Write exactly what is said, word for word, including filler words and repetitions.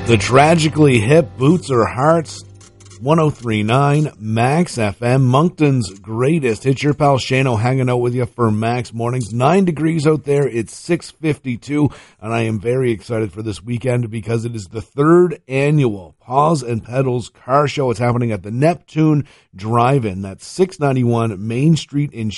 The Tragically Hip, Boots or Hearts, one oh three point nine Max F M, Moncton's greatest. It's your pal Shano hanging out with you for Max Mornings. Nine degrees out there. It's six fifty-two, and I am very excited for this weekend because it is the third annual Paws and Pedals car show. It's happening at the Neptune Drive-In. That's six ninety-one Main Street in